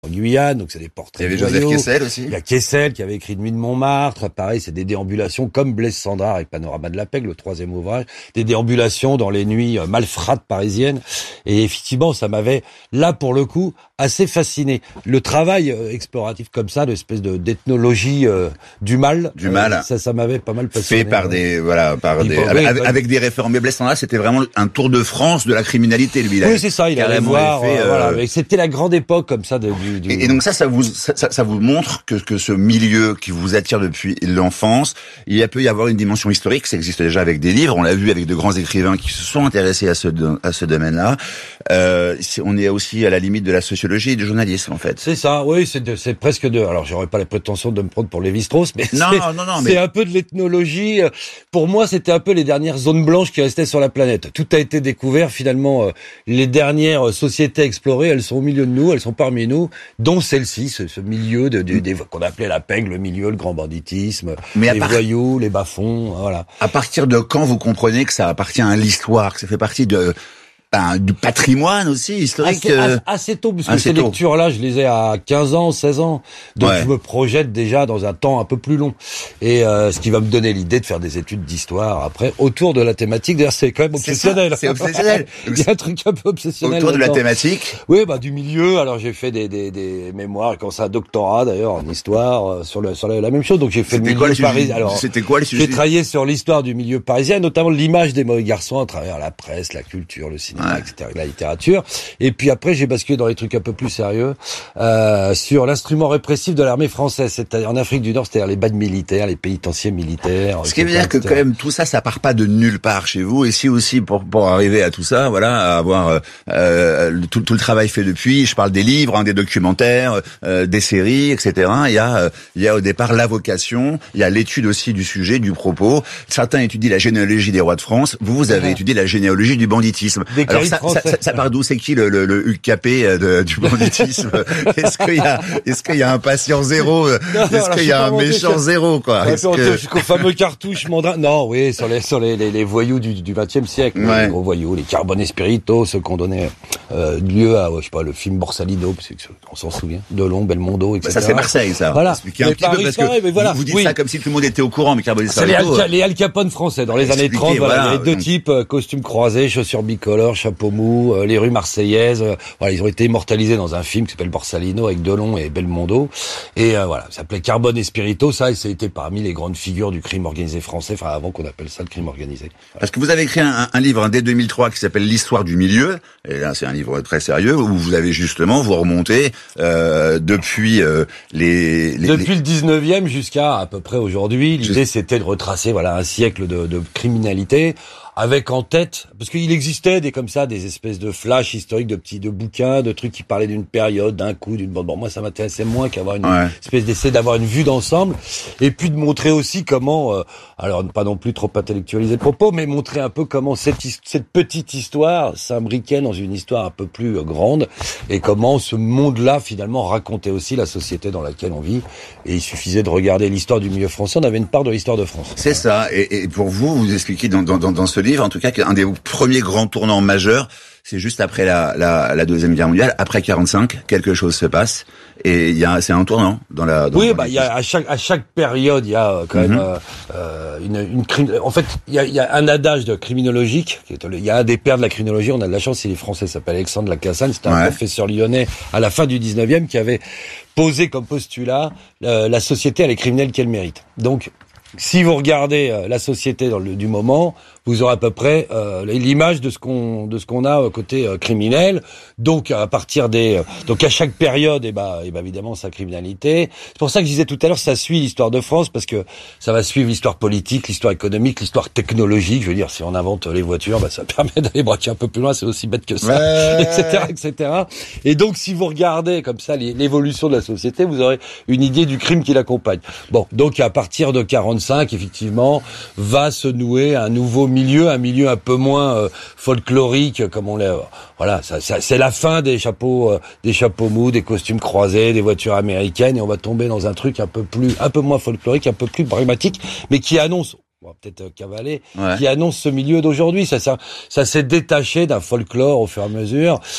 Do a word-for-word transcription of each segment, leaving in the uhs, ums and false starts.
en Guyane, donc c'est des portraits. Il y avait de Joseph Kessel aussi. Il y a Kessel qui avait écrit Nuit de Montmartre. Pareil, c'est des déambulations comme Blaise Cendrars avec Panorama de la Pègre, le troisième ouvrage. Des déambulations dans les nuits malfrates parisiennes. Et effectivement, ça m'avait, là pour le coup, assez fasciné. Le travail exploratif comme ça, l'espèce de d'ethnologie euh, du mal. Du mal. Euh, ça, ça m'avait pas mal passionné. Fait par des, voilà, par Il des, peut- avec, oui, avec, bah- avec des référents. Mais Blaise Cendrars, c'était vraiment un tour de France de la criminalité, lui. Il Oui, avait c'est ça. Il allait carrément voir. fait, euh, euh, voilà. Mais c'était la grande époque comme ça de, du. du... Et, et donc ça, ça vous, ça, ça- ça vous montre que, que ce milieu qui vous attire depuis l'enfance, il y a peut y avoir une dimension historique. Ça existe déjà avec des livres. On l'a vu avec de grands écrivains qui se sont intéressés à ce, do- à ce domaine-là. Euh, c'est- on est aussi à la limite de la sociologie et du journalisme, en fait. C'est ça, oui, c'est de- c'est presque de. Alors, j'aurais pas la prétention de me prendre pour Lévi-Strauss, mais Non, c'est, non, non, c'est mais- un peu de l'ethnologie. Pour moi, c'était un peu les dernières zones blanches qui restaient sur la planète. Tout a été découvert finalement. euh, Les dernières sociétés explorées, elles sont au milieu de nous, elles sont parmi nous, dont celle-ci, ce, ce milieu de, de- des- qu'on appelait la pègre, le milieu, le grand banditisme, Mais à les part- voyous, les bas-fonds, voilà. À partir de quand vous comprenez que ça appartient à l'histoire, que ça fait partie de, ben, du patrimoine aussi historique? Assez, euh, assez tôt, parce que assez ces tôt. lectures-là, je les ai à quinze ans, seize ans. Donc Ouais. je me projette déjà dans un temps un peu plus long. Et euh, ce qui va me donner l'idée de faire des études d'histoire après, autour de la thématique. D'ailleurs, c'est quand même C'est obsessionnel. ça, c'est obsessionnel. Il y a un truc un peu obsessionnel Autour de la là-dedans. thématique. Oui, bah du milieu. Alors j'ai fait des, des, des mémoires, comme ça, un doctorat d'ailleurs en histoire euh, sur, le, sur la, la même chose. Donc j'ai fait le C'était milieu quoi le sujet? parisien. Alors C'était quoi le sujet? j'ai travaillé sur l'histoire du milieu parisien, notamment l'image des mauvais garçons à travers la presse, la culture, le cinéma, Ouais. et cetera, la littérature. Et puis après, j'ai basculé dans les trucs un peu plus sérieux euh, sur l'instrument répressif de l'armée française, c'est-à-dire en Afrique du Nord, c'est-à-dire les bases militaires, les pénitenciers militaires. Ce qui veut et cetera, dire que et cetera. quand même tout ça, ça part pas de nulle part chez vous. Et si aussi pour pour arriver à tout ça, voilà, à avoir euh, euh, le- tout, tout le travail fait depuis. Je parle des livres, hein, des documentaires, euh, des séries, et cetera. Il y a euh, il y a au départ la vocation, il y a l'étude aussi du sujet, du propos. Certains étudient la généalogie des rois de France. Vous, vous avez Ouais. étudié la généalogie du banditisme. Des Alors caïds ça, ça, français. ça, ça part d'où? C'est qui le le, le Hugues Capet euh, de, du banditisme? Est-ce qu'il y a est-ce qu'il y a un patient zéro? Non, non, Est-ce alors, qu'il je y suis a pas un monté méchant sur- zéro, quoi? Ouais, Est-ce puis on que- touche jusqu'au fameux cartouche mandrin. Non, oui, sur les sur les les, les voyous du du vingtième siècle, Ouais. les gros voyous, les Carbone et Spirito, ceux qu'on donnait euh, lieu à, ouais, je sais pas, le film Borsalino, parce que on s'en souvient, Delon, Belmondo, et Bah, cetera. ça c'est Marseille, ça. Voilà. Expliquez un Mais petit peu Paris, parce c'est vrai, que mais voilà. vous, vous dites Oui. ça comme si tout le monde était au courant, mais Carbone C'est les, Spirito, Alca- euh, les Al Capone français. Dans les années Expliquez, trente, voilà, voilà. il y avait deux types, euh, costumes croisés, chaussures bicolores, chapeau mou, euh, les rues marseillaises. euh, voilà, ils ont été immortalisés dans un film qui s'appelle Borsalino avec Delon et Belmondo. Et euh, voilà, ça s'appelait Carbone et Spirito. Ça, et ça a été parmi les grandes figures du crime organisé français, enfin avant qu'on appelle ça le crime organisé. Voilà. parce que vous avez écrit un, un livre hein, dès deux mille trois qui s'appelle L'histoire du milieu. Et là, c'est un livre très sérieux où vous avez justement vous remontez euh, depuis euh, les, les Depuis le dix-neuvième jusqu'à à peu près aujourd'hui, l'idée Juste- c'était de retracer voilà un siècle de, de criminalité. Avec en tête, parce qu'il existait des comme ça, des espèces de flashs historiques, de petits, de bouquins, de trucs qui parlaient d'une période, d'un coup, d'une bonne. Bon, moi, ça m'intéressait moins qu'avoir une Ouais. espèce d'essai d'avoir une vue d'ensemble, et puis de montrer aussi comment, euh, alors pas non plus trop intellectualiser le propos, mais montrer un peu comment cette his- cette petite histoire s'imbriquait dans une histoire un peu plus euh, grande, et comment ce monde-là finalement racontait aussi la société dans laquelle on vit. Et il suffisait de regarder l'histoire du milieu français, on avait une part de l'histoire de France. C'est ça. Et, et pour vous, vous expliquez dans, dans, dans, dans ce livre, en tout cas, qu'un des premiers grands tournants majeurs, c'est juste après la, la, la deuxième guerre mondiale, après quarante-cinq, quelque chose se passe, et il y a, c'est un tournant dans la. Dans Oui, dans bah il y a à chaque à chaque période il y a euh, quand Mhm. même euh, euh, une une crim- en fait il y a il y a un adage de criminologique qui est le- il y a un des pères de la criminologie, on a de la chance, il est français, il s'appelle Alexandre Lacassagne, c'était un Ouais. professeur lyonnais à la fin du dix-neuvième qui avait posé comme postulat euh, la société a les criminels qu'elle mérite. Donc si vous regardez euh, la société dans le, du moment, vous aurez à peu près euh, l'image de ce qu'on de ce qu'on a euh, côté euh, criminel. Donc à partir des euh, donc à chaque période, et bah, et bah évidemment sa criminalité. C'est pour ça que je disais tout à l'heure, ça suit l'histoire de France parce que ça va suivre l'histoire politique, l'histoire économique, l'histoire technologique. Je veux dire, si on invente les voitures, bah ça permet d'aller braquer un peu plus loin. C'est aussi bête que ça, Ouais. et cetera, et cetera. Et donc si vous regardez comme ça les- l'évolution de la société, vous aurez une idée du crime qui l'accompagne. Bon, donc à partir de quarante-cinq, effectivement, va se nouer un nouveau milieu, un milieu un peu moins euh, folklorique, comme on l'a. Voilà, ça, ça, c'est la fin des chapeaux, euh, des chapeaux mous, des costumes croisés, des voitures américaines, et on va tomber dans un truc un peu plus, un peu moins folklorique, un peu plus pragmatique, mais qui annonce. On va peut-être euh, cavaler, Ouais. qui annonce ce milieu d'aujourd'hui. Ça, ça, ça s'est détaché d'un folklore au fur et à mesure.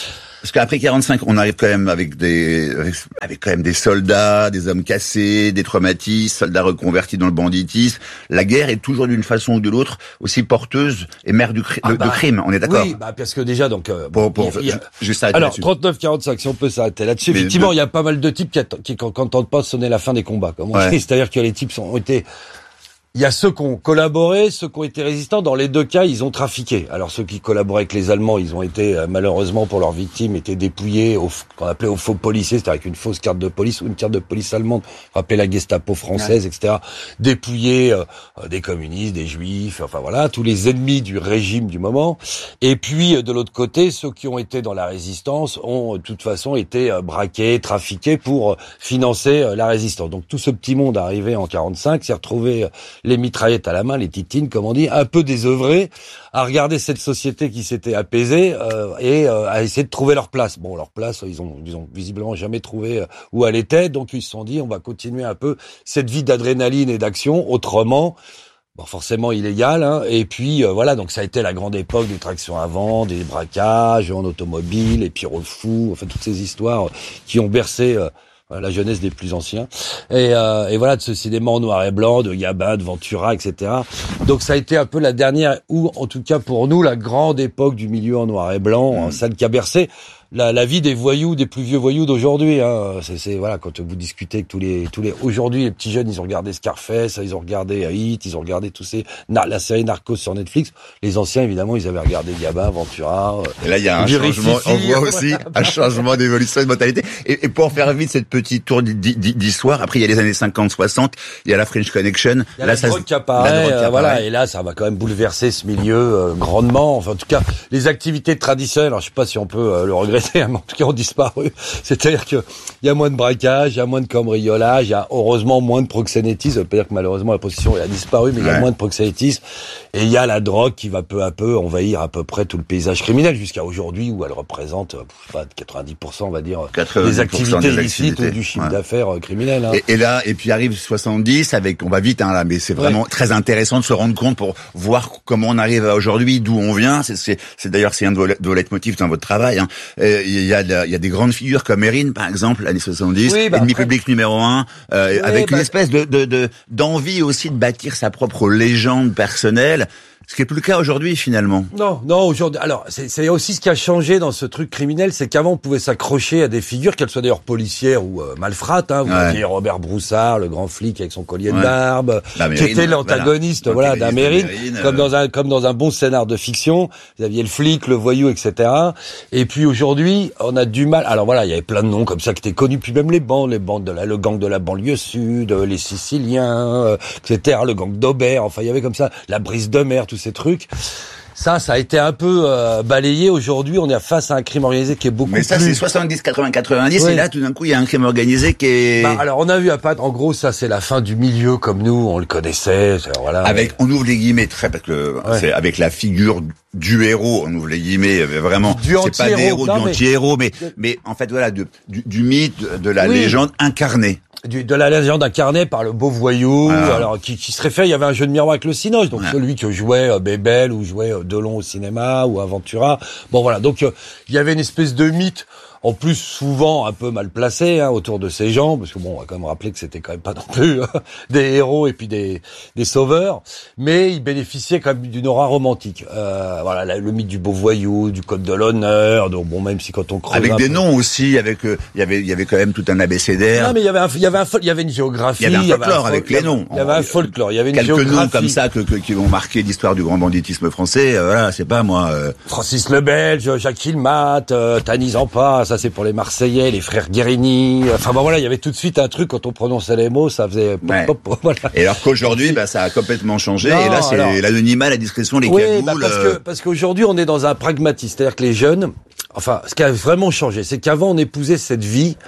Parce qu'après quarante-cinq, on arrive quand même avec des, avec, avec quand même des soldats, des hommes cassés, des traumatismes, soldats reconvertis dans le banditisme. La guerre est toujours d'une façon ou de l'autre aussi porteuse et mère du cri- ah de, bah, de crime. On est d'accord? Oui, bah parce que déjà donc. Euh, pour, pour, il y a, juste ça. alors trente-neuf quarante-cinq, si on peut s'arrêter là-dessus. Mais effectivement, il de... y a pas mal de types qui, qui n'entendent pas sonner la fin des combats. Comme on ouais. dit, c'est-à-dire que les types sont, ont été. Il y a ceux qui ont collaboré, ceux qui ont été résistants. Dans les deux cas, ils ont trafiqué. Alors ceux qui collaboraient avec les Allemands, ils ont été euh, malheureusement pour leurs victimes, été dépouillés, au, qu'on appelait aux faux policiers, c'est-à-dire avec une fausse carte de police ou une carte de police allemande, rappelez la Gestapo française, ouais. et cetera. Dépouillés euh, des communistes, des juifs, enfin voilà, tous les ennemis du régime du moment. Et puis euh, de l'autre côté, ceux qui ont été dans la résistance ont de toute façon été euh, braqués, trafiqués pour euh, financer euh, la résistance. Donc tout ce petit monde arrivé en quarante-cinq s'est retrouvé euh, les mitraillettes à la main, les titines, comme on dit, un peu désœuvrés, à regarder cette société qui s'était apaisée euh, et euh, à essayer de trouver leur place. Bon, leur place, ils ont, ils ont visiblement jamais trouvé euh, où elle était, donc ils se sont dit, on va continuer un peu cette vie d'adrénaline et d'action, autrement, bon, forcément illégale. Hein, et puis euh, voilà, donc ça a été la grande époque des tractions avant, des braquages en automobile, les pyros fous, enfin toutes ces histoires qui ont bercé Euh, la jeunesse des plus anciens, et, euh, et voilà, de ce cinéma en noir et blanc, de Gabin, de Ventura, et cetera. Donc ça a été un peu la dernière, ou en tout cas pour nous, la grande époque du milieu en noir et blanc, mmh. celle qui a bercé la, la vie des voyous, des plus vieux voyous d'aujourd'hui. Hein. C'est, c'est voilà, quand vous discutez avec tous les, tous les, aujourd'hui les petits jeunes, ils ont regardé Scarface, ils ont regardé Hit, ils ont regardé tous ces, la série Narcos sur Netflix. Les anciens, évidemment, ils avaient regardé Gabin, Ventura. Et là, il y a un changement. On voit aussi un changement d'évolution et de mentalité. Et, et pour faire vite cette petite tour d'histoire, après il y a les années cinquante soixante, il y a la French Connection. Il y a là, la ça, drogue qui apparaît, euh, voilà. Et là, ça va quand même bouleverser ce milieu euh, grandement. Enfin, en tout cas, les activités traditionnelles. Alors, je sais pas si on peut euh, le regretter. Mais en tout cas ont disparu. C'est-à-dire que il y a moins de braquage, il y a moins de cambriolage, il y a heureusement moins de proxénétisme. Ça veut pas dire que malheureusement la prostitution a disparu, mais il ouais. y a moins de proxénétisme. Et il y a la drogue qui va peu à peu envahir à peu près tout le paysage criminel jusqu'à aujourd'hui où elle représente, je sais pas, quatre-vingt-dix pour cent on va dire des activités illicites ou du chiffre ouais. d'affaires criminel. Hein. Et, et là, et puis arrive soixante-dix avec, on va vite hein, là, mais c'est vraiment ouais. très intéressant de se rendre compte pour voir comment on arrive à aujourd'hui, d'où on vient. C'est, c'est, c'est d'ailleurs c'est un de vos, de vos leitmotifs dans votre travail. Hein. Il y a, il y a des grandes figures comme Erin, par exemple, l'année soixante-dix, oui, bah ennemi après... public numéro un, euh, oui, avec bah... une espèce de, de, de, d'envie aussi de bâtir sa propre légende personnelle. Ce qui est plus le cas aujourd'hui, finalement. Non, non, aujourd'hui. Alors, c'est, c'est aussi ce qui a changé dans ce truc criminel, c'est qu'avant, on pouvait s'accrocher à des figures, qu'elles soient d'ailleurs policières ou euh, malfrates. Hein. Vous ouais. aviez Robert Broussard, le grand flic avec son collier ouais. de barbe, Mérine, qui était l'antagoniste, voilà, voilà d'Amérine, euh... comme dans un comme dans un bon scénar de fiction. Vous aviez le flic, le voyou, et cetera. Et puis aujourd'hui, on a du mal. Alors voilà, il y avait plein de noms comme ça qui étaient connus, puis même les bandes, les bandes de la, le gang de la banlieue sud, les Siciliens, euh, et cetera. Le gang d'Aubert. Enfin, il y avait comme ça la brise de mer. Tous ces trucs, ça, ça a été un peu euh, balayé. Aujourd'hui, on est face à un crime organisé qui est beaucoup plus... Mais ça, plus... c'est soixante-dix, quatre-vingts, quatre-vingt-dix, oui. Et là, tout d'un coup, il y a un crime organisé qui est... Bah, alors, on a vu à pas... En gros, ça, c'est la fin du milieu comme nous, on le connaissait. Voilà. Avec, on ouvre les guillemets très, parce que ouais. c'est avec la figure du héros, on ouvre les guillemets, vraiment. Du c'est pas des héros, non, du mais... anti-héros, mais, mais en fait, voilà, du, du, du mythe, de la oui. légende incarnée. Du, de la légende incarnée par le beau voyou, voilà. alors qui, qui se réfère, il y avait un jeu de miroir avec le Cinoche, donc voilà. celui que jouait euh, Bébel ou jouait euh, Delon au cinéma ou Aventura. Bon voilà, donc euh, il y avait une espèce de mythe. En plus, souvent un peu mal placé hein, autour de ces gens, parce que bon, on va quand même rappeler que c'était quand même pas non plus euh, des héros et puis des des sauveurs, mais ils bénéficiaient quand même d'une aura romantique. Euh, voilà, la, le mythe du beau voyou, du code de l'honneur. Donc bon, même si quand on creuse avec des peu... noms aussi, avec il euh, y avait il y avait quand même tout un abécédaire. Non, mais il y avait un il y avait un il y avait une géographie, il y avait un folklore avec les noms. Il y avait un folklore, il y avait une quelques géographie. noms comme ça que, que qui vont marquer l'histoire du grand banditisme français. Euh, voilà, c'est pas moi. Euh... Francis le Belge, Jacques Hilmat, euh, Tani Zampa, ça c'est pour les Marseillais. Les frères Guérini, enfin bon voilà, il y avait tout de suite un truc quand on prononçait les mots, ça faisait pop, ouais. pop, pop, voilà. Et alors qu'aujourd'hui, bah ça a complètement changé. Non, et là, c'est alors... l'anonymat, la discrétion, les oui, caboules. Bah parce que parce qu'aujourd'hui, on est dans un pragmatisme, c'est-à-dire que les jeunes, enfin, ce qui a vraiment changé, c'est qu'avant, on épousait cette vie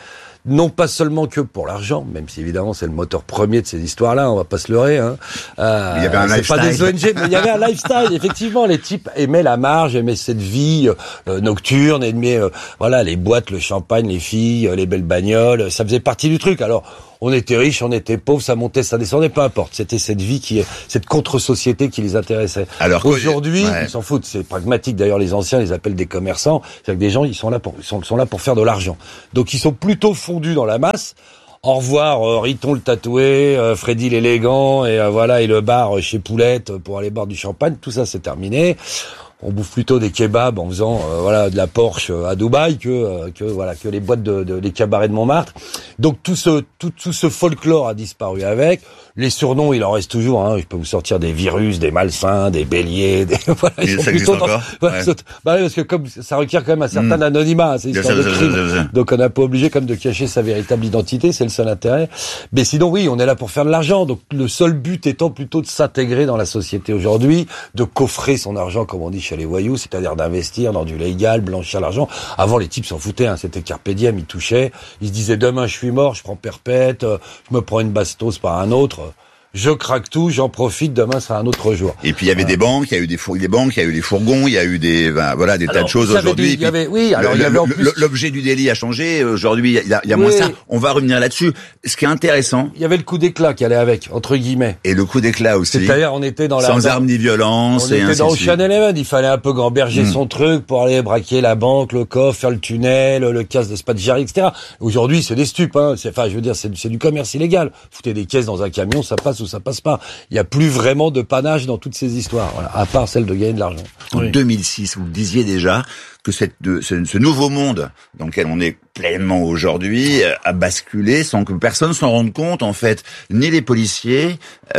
non pas seulement que pour l'argent, même si évidemment c'est le moteur premier de ces histoires-là, on va pas se leurrer. Hein. Euh, il y avait un c'est lifestyle. pas des O N G, mais il y avait un lifestyle. Effectivement, les types aimaient la marge, aimaient cette vie euh, nocturne, aimaient euh, voilà les boîtes, le champagne, les filles, euh, les belles bagnoles. Ça faisait partie du truc. Alors, on était riches, on était pauvres, ça montait, ça descendait, peu importe. C'était cette vie qui est, cette contre-société qui les intéressait. Alors aujourd'hui, ouais. ils s'en foutent. C'est pragmatique. D'ailleurs, les anciens les appellent des commerçants. C'est-à-dire que des gens, ils sont là pour, ils sont, sont là pour faire de l'argent. Donc, ils sont plutôt fondus dans la masse. Au revoir, euh, Riton le tatoué, euh, Freddy l'élégant, et euh, voilà, et le bar euh, chez Poulette pour aller boire du champagne. Tout ça, c'est terminé. On bouffe plutôt des kebabs en faisant euh, voilà de la Porsche à Dubaï que euh, que voilà que les boîtes de, de les cabarets de Montmartre. Donc tout ce tout tout ce folklore a disparu avec. Les surnoms, il en reste toujours. Hein. Je peux vous sortir des virus, des malsains, des béliers. Des, voilà, ils sont plutôt dans... ouais. Bah, parce que comme ça requiert quand même un certain mmh. anonymat, hein, c'est une histoire de crime. Donc on n'est pas obligé comme de cacher sa véritable identité, c'est le seul intérêt. Mais sinon oui, on est là pour faire de l'argent. Donc le seul but étant plutôt de s'intégrer dans la société aujourd'hui, de coffrer son argent comme on dit chez les voyous, c'est-à-dire d'investir dans du légal, blanchir l'argent. Avant les types s'en foutaient, hein, c'était carpe diem, ils touchaient, ils se disaient demain je suis mort, je prends perpète, euh, je me prends une bastos par un autre. Je craque tout, j'en profite, demain sera un autre jour. Et puis il y avait voilà. des banques, il y a eu des, four- des banques, il y a eu des fourgons, il y a eu des, ben, voilà, des alors, tas de choses aujourd'hui. Des, il y avait, oui, alors le, il y avait en plus... l'objet du délit a changé. Aujourd'hui, il y a, il y a moins oui. ça. On va revenir là-dessus. Ce qui est intéressant, il y avait le coup d'éclat qui allait avec, entre guillemets. Et le coup d'éclat aussi. C'est-à-dire, on était dans la sans armes ni violence. On et était dans Ocean Eleven. Il fallait un peu gamberger mmh. son truc pour aller braquer la banque, le coffre, faire le tunnel, le casse de Spadgeri, et cetera. Aujourd'hui, c'est des stupes. Hein. C'est, enfin, je veux dire, c'est, c'est du commerce illégal. Foutez des caisses dans un camion, ça passe ou ça passe pas. Il n'y a plus vraiment de panache dans toutes ces histoires, voilà, à part celle de gagner de l'argent. En oui. deux mille six, vous disiez déjà que cette, de, ce, ce nouveau monde dans lequel on est pleinement aujourd'hui a basculé sans que personne s'en rende compte, en fait, ni les policiers,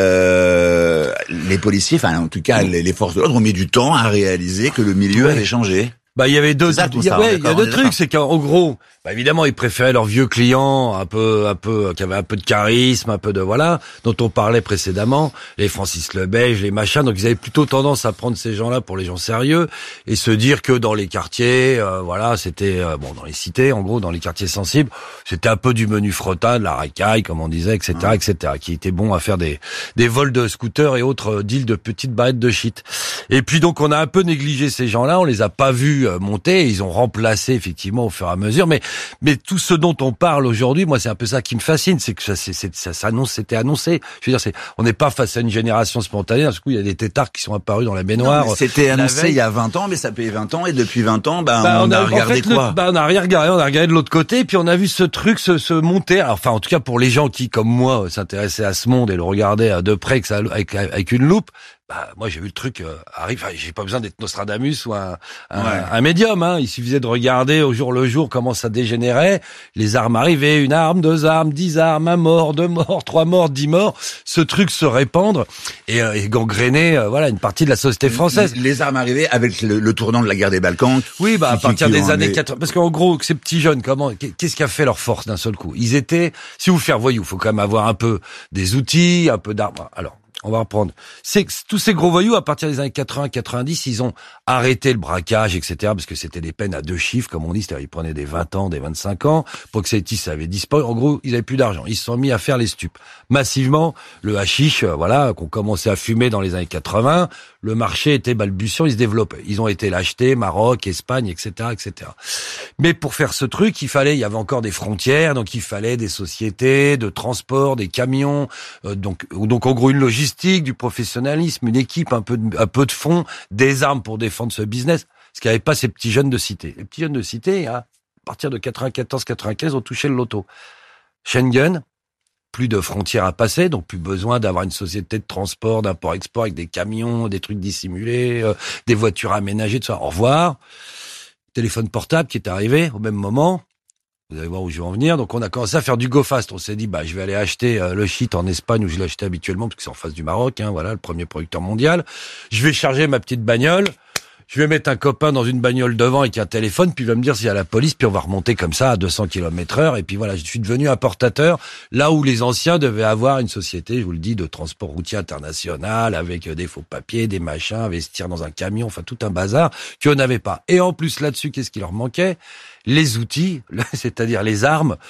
euh, les policiers, enfin en tout cas les, les forces de l'ordre ont mis du temps à réaliser que le milieu oui. avait changé. Bah, il y avait deux, ça, il y a, ouais, il y a deux trucs, c'est qu'en gros, bah, évidemment, ils préféraient leurs vieux clients, un peu, un peu, qui avaient un peu de charisme, un peu de, voilà, dont on parlait précédemment, les Francis Lebège, les machins, donc ils avaient plutôt tendance à prendre ces gens-là pour les gens sérieux, et se dire que dans les quartiers, euh, voilà, c'était, euh, bon, dans les cités, en gros, dans les quartiers sensibles, c'était un peu du menu frottin, de la racaille, comme on disait, et cetera, mmh. et cetera, qui était bon à faire des, des vols de scooters et autres deals de petites barrettes de shit. Et puis donc, on a un peu négligé ces gens-là, on les a pas vus monter, ils ont remplacé effectivement au fur et à mesure, mais mais tout ce dont on parle aujourd'hui, moi c'est un peu ça qui me fascine, c'est que ça c'est, c'est ça s'annonce, c'était annoncé. Je veux dire, c'est on n'est pas face à une génération spontanée. D'un coup, il y a des têtards qui sont apparus dans la baignoire. Non, c'était annoncé il y a vingt ans, mais ça fait vingt ans et depuis vingt ans, ben bah, on, on a, a regardé en fait, quoi le, bah, on a rien regardé, on a regardé de l'autre côté, et puis on a vu ce truc se, se monter. Alors, enfin, en tout cas pour les gens qui, comme moi, s'intéressaient à ce monde et le regardaient de près, que ça avec, avec une loupe. Bah, moi, j'ai vu le truc euh, arrive. Enfin, j'ai pas besoin d'être Nostradamus ou un, un, ouais. un médium. Hein. Il suffisait de regarder au jour le jour comment ça dégénérait. Les armes arrivaient, une arme, deux armes, dix armes, un mort, deux morts, trois morts, dix morts. Ce truc se répandre et, euh, et gangréner, euh, voilà, une partie de la société française. Les armes arrivaient avec le, le tournant de la guerre des Balkans. Oui, bah à qui, partir qui des années quatre-vingts. Parce qu'en gros, ces petits jeunes, comment, qu'est-ce qui a fait leur force d'un seul coup? Ils étaient, si vous faire voyou, faut quand même avoir un peu des outils, un peu d'armes. Alors. On va reprendre. C'est tous ces gros voyous, à partir des années quatre-vingts quatre-vingt-dix, ils ont arrêté le braquage, et cetera, parce que c'était des peines à deux chiffres, comme on dit, c'est-à-dire ils prenaient des vingt ans, des vingt-cinq ans. Proxénétisme, ça avait disparu. En gros, ils avaient plus d'argent. Ils se sont mis à faire les stupes. Massivement, le hashish, voilà, qu'on commençait à fumer dans les années quatre-vingts, le marché était balbutiant, il se développait. Ils ont été l'acheter, Maroc, Espagne, et cetera, et cetera. Mais pour faire ce truc, il fallait, il y avait encore des frontières, donc il fallait des sociétés de transport, des camions, euh, donc, donc en gros une logistique, du professionnalisme, une équipe, un peu de, un peu de fonds, des armes pour défendre ce business. Ce qu'il n'y avait pas ces petits jeunes de cité. Les petits jeunes de cité, hein, à partir de quatre-vingt-quatorze quatre-vingt-quinze, ont touché le loto. Schengen, plus de frontières à passer, donc plus besoin d'avoir une société de transport, d'import-export avec des camions, des trucs dissimulés, euh, des voitures aménagées, tout ça. Au revoir. Téléphone portable qui est arrivé au même moment. Vous allez voir où je vais en venir. Donc, on a commencé à faire du go fast. On s'est dit, bah, je vais aller acheter euh, le shit en Espagne où je l'achetais habituellement parce que c'est en face du Maroc, hein, voilà, le premier producteur mondial. Je vais charger ma petite bagnole. Je vais mettre un copain dans une bagnole devant avec un téléphone, puis il va me dire s'il y a la police, puis on va remonter comme ça à deux cents kilomètres heure. Et puis voilà, je suis devenu importateur là où les anciens devaient avoir une société, je vous le dis, de transport routier international avec des faux papiers, des machins, investir dans un camion, enfin tout un bazar qu'on n'avait pas. Et en plus là-dessus, qu'est-ce qui leur manquait? Les outils, c'est-à-dire les armes.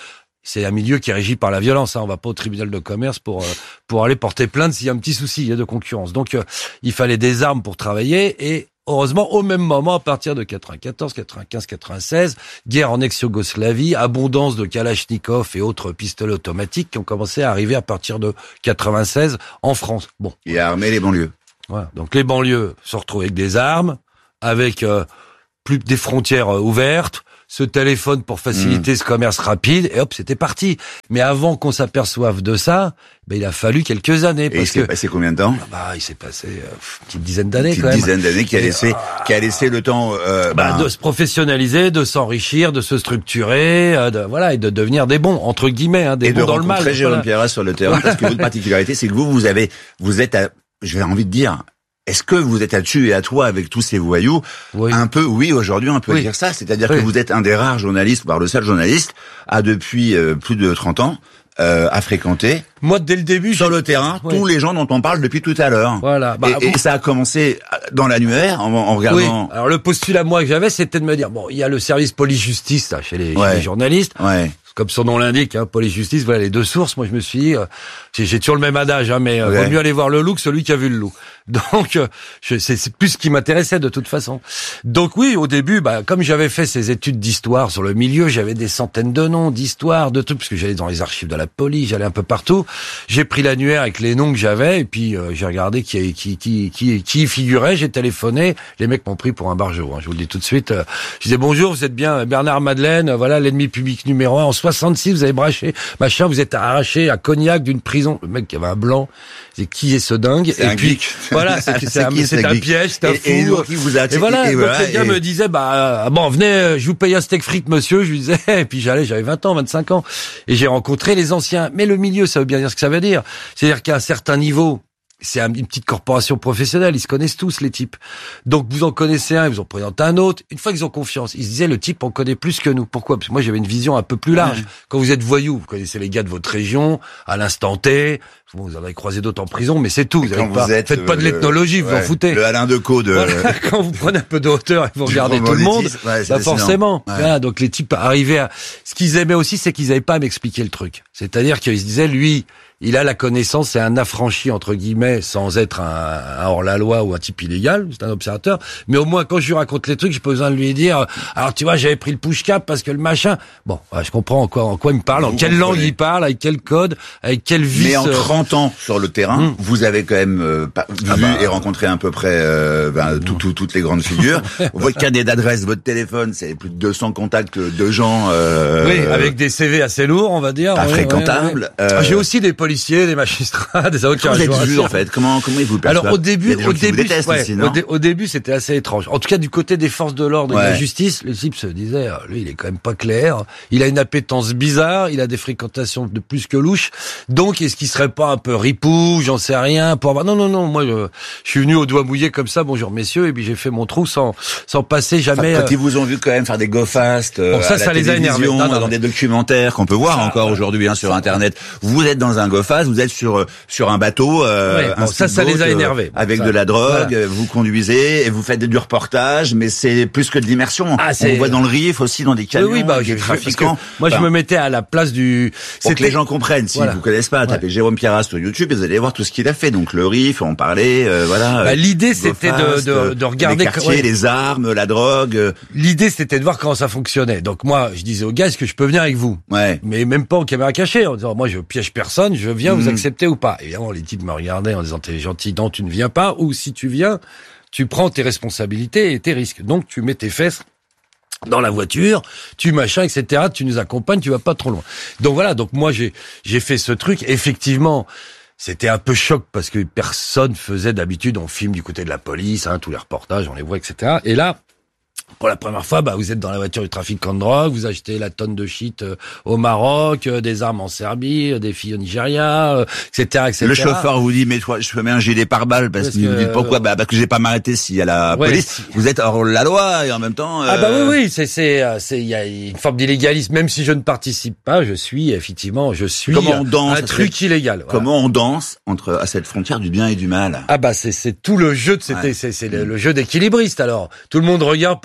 c'est un milieu qui est régi par la violence. Hein. On va pas au tribunal de commerce pour euh, pour aller porter plainte s'il y a un petit souci, il y a de concurrence. Donc, euh, il fallait des armes pour travailler et heureusement, au même moment, à partir de quatre-vingt-quatorze, quatre-vingt-quinze, quatre-vingt-seize, guerre en ex-Yougoslavie, abondance de Kalachnikov et autres pistolets automatiques qui ont commencé à arriver à partir de quatre-vingt-seize en France. Bon. Et à armer les banlieues. Voilà. Donc les banlieues se retrouvent avec des armes, avec euh, plus des frontières euh, ouvertes, ce téléphone pour faciliter mmh. ce commerce rapide, et hop, c'était parti. Mais avant qu'on s'aperçoive de ça, ben, il a fallu quelques années. Parce et il s'est que, passé combien de temps? Bah, il s'est passé euh, une petite dizaine d'années une quand même. Une dizaine d'années qui a laissé, euh, qui a laissé le temps euh, bah, bah, de se professionnaliser, de s'enrichir, de se structurer, euh, de, voilà, et de devenir des bons entre guillemets, hein, des et bons de dans le mal. rencontrer Jérôme Pierras sur le terrain, parce que votre particularité, c'est que vous, vous avez, vous êtes, à, j'ai envie de dire. Est-ce que vous êtes à dessus et à toi avec tous ces voyous? Oui. Un peu, oui, aujourd'hui, on peut oui. dire ça. C'est-à-dire oui. que vous êtes un des rares journalistes, voire le seul journaliste, à depuis euh, plus de trente ans, euh, à fréquenter. Moi, dès le début, sur le terrain, oui. tous les gens dont on parle depuis tout à l'heure. Voilà. Bah, et, et ça a commencé dans l'annuaire, en, en regardant. Oui. Alors, le postulat, moi, que j'avais, c'était de me dire, bon, il y a le service police-justice, là, chez les, ouais. chez les journalistes. Ouais. Comme son nom l'indique, hein, police-justice, voilà les deux sources. Moi, je me suis dit, euh, j'ai, j'ai toujours le même adage, hein, mais euh, ouais. vaut mieux aller voir le loup que celui qui a vu le loup. Donc, euh, je, c'est, c'est plus ce qui m'intéressait de toute façon. Donc oui, au début, bah, comme j'avais fait ces études d'histoire sur le milieu, j'avais des centaines de noms d'histoires, de trucs, parce que j'allais dans les archives de la police, j'allais un peu partout. J'ai pris l'annuaire avec les noms que j'avais, et puis euh, j'ai regardé qui, qui, qui, qui, qui y figurait. J'ai téléphoné. Les mecs m'ont pris pour un barjot. Hein, je vous le dis tout de suite. Euh, je disais bonjour, vous êtes bien Bernard Madeleine. Voilà l'ennemi public numéro un en soixante-six. Vous avez braché, machin. Vous êtes arraché à Cognac d'une prison. Le mec qui avait un blanc. C'est qui est ce dingue? C'est et un puis geek. voilà, c'est, c'est, c'est un, c'est un piège, c'est un fou. Et, et, qui vous a et voilà, et donc voilà, le gars et... me disait, bah bon, venez, je vous paye un steak frites, monsieur. Je lui disais, et puis j'allais, j'avais vingt ans, vingt-cinq ans, et j'ai rencontré les anciens. Mais le milieu, ça veut bien dire ce que ça veut dire. C'est-à-dire qu'à un certain niveau, c'est une petite corporation professionnelle, ils se connaissent tous, les types. Donc, vous en connaissez un, ils vous en présentent un autre. Une fois qu'ils ont confiance, ils se disaient, le type, on connaît plus que nous. Pourquoi? Parce que moi, j'avais une vision un peu plus large. Ouais. Quand vous êtes voyou, vous connaissez les gars de votre région, à l'instant T. Bon, vous en avez croisé d'autres en prison, mais c'est tout. Vous, avez pas, vous êtes, faites pas de l'ethnologie, vous ouais, en foutez. Le Alain Decaux de... Voilà, quand vous prenez un peu de hauteur et vous regardez tout le monde, ouais, bah forcément. Ouais. Voilà, donc les types arrivaient à... Ce qu'ils aimaient aussi, c'est qu'ils n'avaient pas à m'expliquer le truc. C'est-à-dire qu'ils se disaient, lui... Il a la connaissance, c'est un affranchi, entre guillemets, sans être un, un hors-la-loi ou un type illégal, c'est un observateur. Mais au moins, quand je lui raconte les trucs, j'ai pas besoin de lui dire, alors tu vois, j'avais pris le push-cap parce que le machin... Bon, ouais, je comprends en quoi, en quoi il me parle, en vous quelle langue il parle, avec quel code, avec quel vice... Mais en trente ans sur le terrain, mmh. vous avez quand même euh, vu ah bah, et rencontré à peu près euh, ben, tout, tout, toutes les grandes figures. Votre carnet d'adresse, votre téléphone, c'est plus de deux cents contacts de gens... Euh, oui, avec des C V assez lourds, on va dire. Pas ouais, fréquentables. Ouais, ouais. Euh... J'ai aussi des policiers, des magistrats, des avocats. Vous êtes vu en fait. Comment comment ils vous perçoivent? Alors au début, au début, ouais, ici, au, dé, au début, c'était assez étrange. En tout cas, du côté des forces de l'ordre et ouais. de la justice, le type se disait, lui, il est quand même pas clair. Il a une appétence bizarre. Il a des fréquentations de plus que louches. Donc, est-ce qu'il serait pas un peu ripou? J'en sais rien. Pour avoir... Non, non, non. Moi, je, je suis venu au doigt mouillé comme ça. Bonjour messieurs. Et puis j'ai fait mon trou sans sans passer jamais. Enfin, quand euh... ils vous ont vu quand même faire des go fast euh, bon, ça, à la ça les a énervés. Non, non, dans des documentaires qu'on peut voir ça, encore aujourd'hui hein, sur ça, Internet. Vous êtes dans un go fast. Vous êtes sur sur un bateau, euh, ouais, un bon, ça, ça les a énervés. Euh, avec ça, de la drogue, voilà. Vous conduisez et vous faites du reportage, mais c'est plus que de l'immersion. Ah, on vous voit dans le riff aussi, dans des camions, oui, oui, bah, des trafiquants. Moi, enfin, je me mettais à la place du... Pour que les gens comprennent, si voilà. vous connaissent pas, tapez ouais. Jérôme Pierras sur YouTube et vous allez voir tout ce qu'il a fait. Donc le riff, on parlait, euh, voilà. Bah, l'idée, c'était fast, de, de, de regarder... Les quartiers, ouais. les armes, la drogue. L'idée, c'était de voir comment ça fonctionnait. Donc moi, je disais aux gars, est-ce que je peux venir avec vous? Ouais. Mais même pas en caméra cachée, en disant, moi, je piège personne, je viens, mmh. vous acceptez ou pas? Évidemment, les types me regardaient en disant, t'es gentil, non, tu ne viens pas, ou si tu viens, tu prends tes responsabilités et tes risques. Donc, tu mets tes fesses dans la voiture, tu machin, et cetera. Tu nous accompagnes, tu vas pas trop loin. Donc voilà, donc moi, j'ai, j'ai fait ce truc. Effectivement, c'était un peu choc parce que personne faisait d'habitude, on filme du côté de la police, hein, tous les reportages, on les voit, et cetera. Et là, pour la première fois, bah, vous êtes dans la voiture du trafic de drogue, vous achetez la tonne de shit euh, au Maroc, euh, des armes en Serbie, euh, des filles au Nigeria, euh, et cetera, et cetera. Le chauffeur vous dit, mais toi, je mets un gilet pare-balles parce, parce que, vous dites pourquoi? Bah, parce que j'ai pas m'arrêter s'il y a la ouais, police. Si... Vous êtes hors la loi et en même temps. Euh... Ah bah oui, oui, c'est, c'est, c'est, il y a une forme d'illégalisme. Même si je ne participe pas, je suis effectivement, je suis Comment on danse, un truc serait... illégal. Voilà. Comment on danse entre à cette frontière du bien et du mal? Ah bah c'est, c'est tout le jeu. De, c'était, ouais. c'est, c'est le, le jeu d'équilibriste. Alors tout le monde regarde pour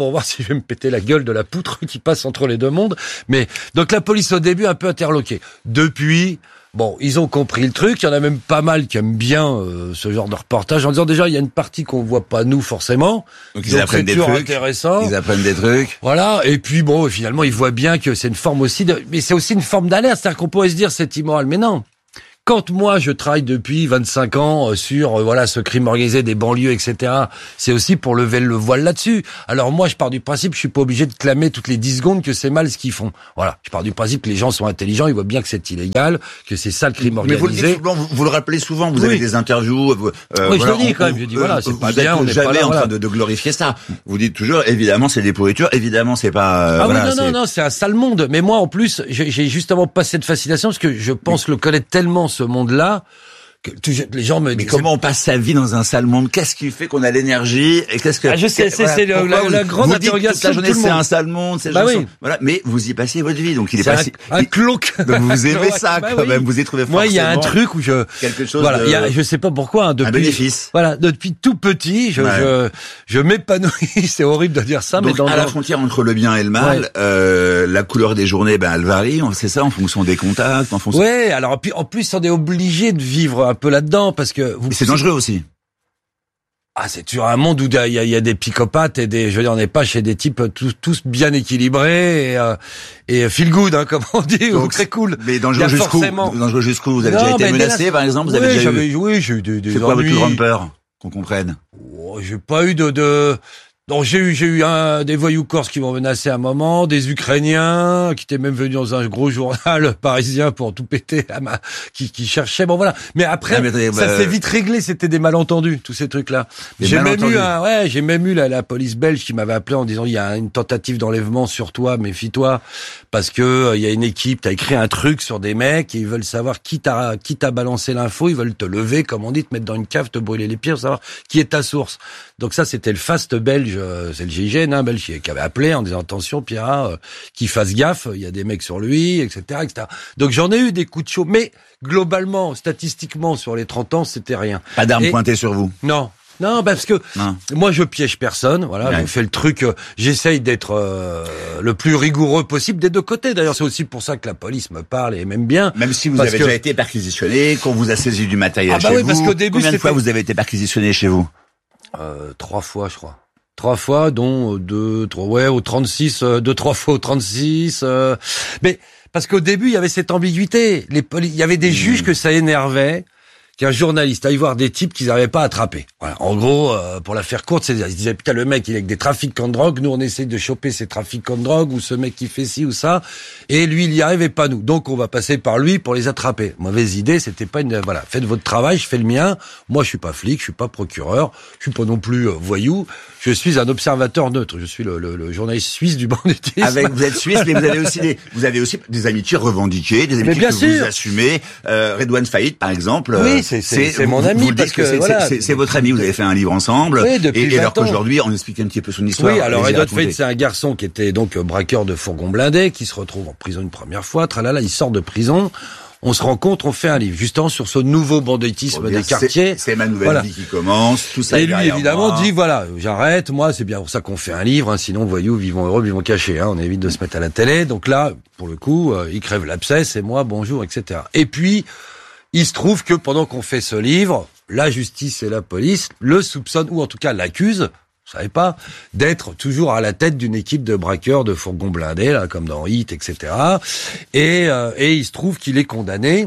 pour voir si je vais me péter la gueule de la poutre qui passe entre les deux mondes. Mais donc la police au début un peu interloquée. Depuis, bon, ils ont compris le truc. Il y en a même pas mal qui aiment bien euh, ce genre de reportage en disant déjà il y a une partie qu'on voit pas nous forcément. Donc ils donc, apprennent des trucs. Intéressant. Ils apprennent des trucs. Voilà. Et puis bon, finalement ils voient bien que c'est une forme aussi de, mais c'est aussi une forme d'alerte. C'est-à-dire qu'on pourrait se dire c'est immoral, mais non. Quand moi je travaille depuis vingt-cinq ans sur euh, voilà ce crime organisé des banlieues, et cetera, c'est aussi pour lever le voile là-dessus. Alors moi je pars du principe, je suis pas obligé de clamer toutes les dix secondes que c'est mal ce qu'ils font. Voilà, je pars du principe que les gens sont intelligents, ils voient bien que c'est illégal, que c'est ça le crime organisé. Mais vous le dites souvent, vous, vous le rappelez souvent, vous oui. avez des interviews. Vous, euh, oui, voilà, je le dis quand même. Je dis voilà, c'est pas bien, on n'est jamais pas là, en voilà. train de, de glorifier ça. Vous dites toujours, évidemment, c'est des pourritures, évidemment, c'est pas. Euh, ah voilà, oui, non, non, non, c'est un sale monde. Mais moi, en plus, j'ai, j'ai justement pas cette fascination parce que je pense oui. le connaître tellement ce monde-là. Que les gens me mais disent, comment on passe sa vie dans un sale monde? Qu'est-ce qui fait qu'on a l'énergie? Et qu'est-ce que ah, je sais, c'est, voilà, c'est le, la, la grande vous interrogation. Dites toute la journée, c'est un sale monde, c'est bah oui. Voilà, mais vous y passez votre vie, donc il est, c'est pas un, si, un cloque. Donc vous aimez ça bah quand oui. même, vous y trouvez forcément. Moi, il y a un truc où je quelque chose. Voilà, de, il y a, je sais pas pourquoi. Hein, depuis, un bénéfice. Voilà, depuis tout petit, je, ouais. je, je m'épanouis. C'est horrible de dire ça, donc, mais dans à la frontière entre le bien et le mal, ouais. euh, la couleur des journées, ben elle varie. C'est ça, en fonction des contacts, en fonction. Ouais, alors puis en plus, on est obligé de vivre un peu là-dedans parce que vous. Mais c'est dangereux aussi. Ah, c'est toujours un monde où il y a, il y a des psychopathes et des, je veux dire, on n'est pas chez des types tous, tous bien équilibrés et, euh, et feel good, hein, comme on dit, donc, ou très cool. Mais dangereux jusqu'où? Forcément... Dangereux jusqu'où? Vous avez non, déjà été menacé, la... par exemple? Vous oui, avez déjà j'avais, eu... oui, j'ai eu des, des C'est quoi ennuis. votre plus grande peur? Qu'on comprenne. Oh, j'ai pas eu de, de, donc j'ai eu, j'ai eu un, des voyous corses qui m'ont menacé à un moment, des Ukrainiens qui étaient même venus dans un gros journal parisien pour tout péter, à ma, qui, qui cherchaient, bon voilà. Mais après, ah, mais attendez, ça bah, s'est vite réglé, c'était des malentendus, tous ces trucs-là. J'ai même eu un, ouais, j'ai même eu la, la police belge qui m'avait appelé en disant il y a une tentative d'enlèvement sur toi, méfie-toi, parce que il y a une équipe, t'as écrit un truc sur des mecs et ils veulent savoir qui t'a, qui t'a balancé l'info, ils veulent te lever, comme on dit, te mettre dans une cave, te brûler les pieds, pour savoir qui est ta source. Donc ça, c'était le FAST belge. C'est le G I G N, hein, belge, qui avait appelé en disant attention, Pierre, euh, qu'il fasse gaffe, il y a des mecs sur lui, et cetera, et cetera. Donc j'en ai eu des coups de chaud, mais globalement, statistiquement, sur les trente ans, c'était rien. Pas d'armes pointées sur vous? Non. Non, parce que non. Moi je piège personne, voilà, ouais. Je fais le truc, euh, j'essaye d'être euh, le plus rigoureux possible des deux côtés. D'ailleurs, c'est aussi pour ça que la police me parle et m'aime bien. Même si vous avez que... déjà été perquisitionné, qu'on vous a saisi du matériel ah bah chez oui, vous. Parce qu'au début, combien de c'était... fois vous avez été perquisitionné chez vous? Euh, trois fois, je crois. Trois fois, dont deux, trois, ouais, au trente-six, euh, deux, trois fois au trente-six. Euh, mais parce qu'au début, il y avait cette ambiguïté. Les poli- il y avait des mmh. juges que ça énervait qu'un journaliste aille voir des types qu'ils n'arrivaient pas à attraper. Voilà. En gros, euh, pour la faire courte, c'est, ils se disaient putain le mec il est avec des trafiquants de drogue, nous on essaie de choper ces trafiquants de drogue ou ce mec qui fait ci ou ça, et lui il y arrivait pas nous. Donc on va passer par lui pour les attraper. Mauvaise idée, c'était pas une voilà, faites votre travail, je fais le mien. Moi je suis pas flic, je suis pas procureur, je suis pas non plus euh, voyou. Je suis un observateur neutre. Je suis le, le, le journaliste suisse du banditisme. Avec vous êtes suisse, mais vous avez aussi des vous avez aussi des amitiés revendiquées, des amitiés que sûr. Vous assumez. Euh, Redouane Faïd par exemple. Oui. C'est, c'est, c'est mon ami, parce que, c'est, voilà. c'est, c'est votre ami, vous avez fait un livre ensemble. Oui, depuis et, et alors ans. qu'aujourd'hui, on explique un petit peu son histoire. Oui, alors Redouane Faïd, c'est un garçon qui était donc braqueur de fourgons blindés, qui se retrouve en prison une première fois, tralala, il sort de prison. On se rencontre, on fait un livre, justement sur ce nouveau banditisme des quartiers. C'est, c'est ma nouvelle voilà. vie qui commence, tout ça. Et lui, évidemment, moi. dit, voilà, j'arrête, moi, c'est bien pour ça qu'on fait un livre, hein, sinon, voyou, vivons heureux, vivons cachés, hein, on évite de se mettre à la télé. Donc là, pour le coup, euh, il crève l'abcès, et moi, bonjour, et cetera. Et puis, il se trouve que pendant qu'on fait ce livre, la justice et la police le soupçonnent, ou en tout cas l'accusent, vous savez pas, d'être toujours à la tête d'une équipe de braqueurs de fourgons blindés, là, comme dans Hit, et cetera. Et, euh, et il se trouve qu'il est condamné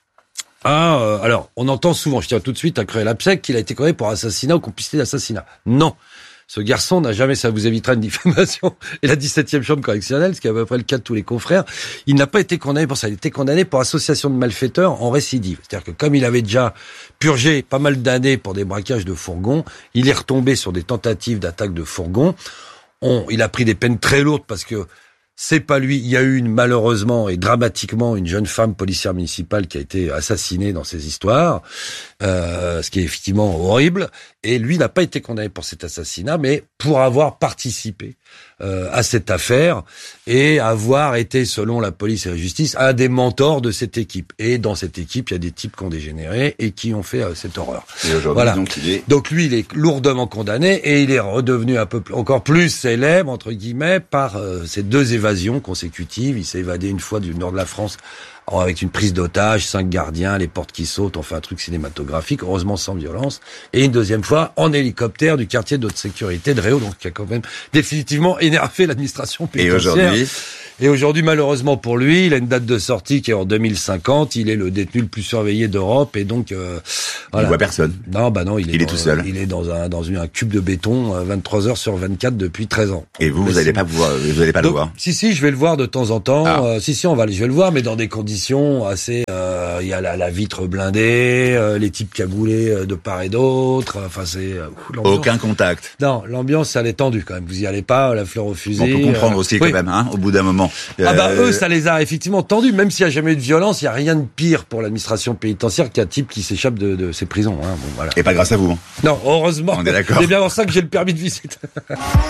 à... Euh, alors, on entend souvent, je tiens tout de suite à créer l'absec, qu'il a été condamné pour assassinat ou complicité d'assassinat. Non. Ce garçon n'a jamais, ça vous évitera une diffamation, et la dix-septième chambre correctionnelle, ce qui est à peu près le cas de tous les confrères, il n'a pas été condamné pour ça, il a été condamné pour association de malfaiteurs en récidive. C'est-à-dire que comme il avait déjà purgé pas mal d'années pour des braquages de fourgons, il est retombé sur des tentatives d'attaque de fourgons. On, il a pris des peines très lourdes parce que c'est pas lui. Il y a eu une, malheureusement et dramatiquement une jeune femme policière municipale qui a été assassinée dans ces histoires, euh, ce qui est effectivement horrible. Et lui n'a pas été condamné pour cet assassinat, mais pour avoir participé euh, à cette affaire et avoir été, selon la police et la justice, un des mentors de cette équipe. Et dans cette équipe, il y a des types qui ont dégénéré et qui ont fait euh, cette horreur. Et aujourd'hui, voilà. donc, il est... donc lui, il est lourdement condamné et il est redevenu un peu plus, encore plus célèbre, entre guillemets, par euh, ces deux évasions consécutives. Il s'est évadé une fois du nord de la France avec une prise d'otage, cinq gardiens, les portes qui sautent, on fait un truc cinématographique, heureusement sans violence, et une deuxième fois en hélicoptère du quartier de haute sécurité de Réau, donc qui a quand même définitivement énervé l'administration pénitentiaire. Et aujourd'hui Et aujourd'hui, malheureusement pour lui, il a une date de sortie qui est en deux mille cinquante. Il est le détenu le plus surveillé d'Europe et donc euh, voilà. Il voit personne. Non, bah non, il est, il dans, est tout seul. Il est dans un dans une, un cube de béton, euh, vingt-trois heures sur vingt-quatre depuis treize ans. Et vous, vous n'allez pas pouvoir, vous allez pas donc, le voir. Si si, je vais le voir de temps en temps. Ah. Euh, si si, on va, je vais le voir, mais dans des conditions assez. Euh, il y a la, la vitre blindée, euh, les types cagoulés euh, de part et d'autre. Enfin, c'est euh, aucun contact. Non, l'ambiance elle est tendue quand même. Vous y allez pas, la fleur au fusil. On peut comprendre euh, aussi oui. quand même, hein, au bout d'un moment. Ah bah euh... eux, ça les a effectivement tendus. Même s'il y a jamais eu de violence, il y a rien de pire pour l'administration pénitentiaire qu'un type qui s'échappe de, de ses prisons. Hein. Bon, voilà. Et pas grâce à vous. Hein. Non, heureusement. On est d'accord. C'est bien pour ça que j'ai le permis de visite.